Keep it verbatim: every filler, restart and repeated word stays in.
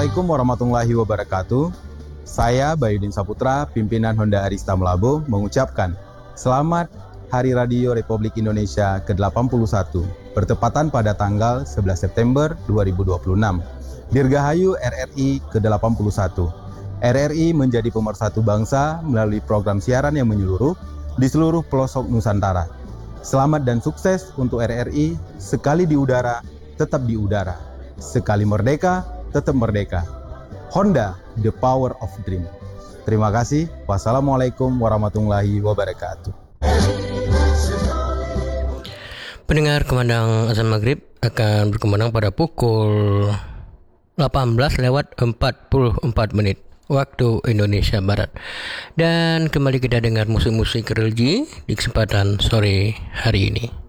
Assalamualaikum warahmatullahi wabarakatuh. Saya Bayudin Saputra, pimpinan Honda Arista Melabo, mengucapkan selamat Hari Radio Republik Indonesia ke delapan puluh satu, bertepatan pada tanggal sebelas September dua ribu dua puluh enam. Dirgahayu R R I ke delapan puluh satu. R R I menjadi pemersatu bangsa melalui program siaran yang menyeluruh di seluruh pelosok Nusantara. Selamat dan sukses untuk R R I, sekali di udara, tetap di udara. Sekali merdeka, tetap merdeka. Honda, the power of dream. Terima kasih. Wassalamualaikum warahmatullahi wabarakatuh. Pendengar Kumandang Azan Maghrib akan berkumandang pada pukul delapan belas lewat empat puluh empat menit waktu Indonesia Barat. Dan kembali kita dengar musik-musik religi di kesempatan sore hari ini.